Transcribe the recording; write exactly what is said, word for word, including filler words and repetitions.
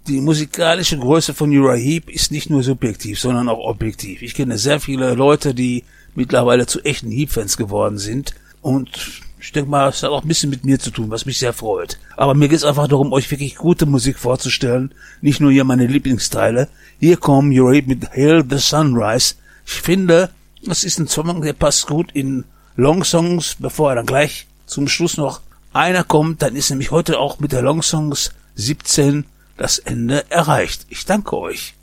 Die musikalische Größe von Uriah Heep ist nicht nur subjektiv, sondern auch objektiv. Ich kenne sehr viele Leute, die mittlerweile zu echten Heep-Fans geworden sind. Und ich denke mal, es hat auch ein bisschen mit mir zu tun, was mich sehr freut. Aber mir geht es einfach darum, euch wirklich gute Musik vorzustellen. Nicht nur hier meine Lieblingsteile. Hier kommen Uriah Heep mit Hail the Sunrise. Ich finde, das ist ein Song, der passt gut in Long Songs, bevor er dann gleich zum Schluss noch einer kommt. Dann ist nämlich heute auch mit der Long Songs siebzehn das Ende erreicht. Ich danke euch.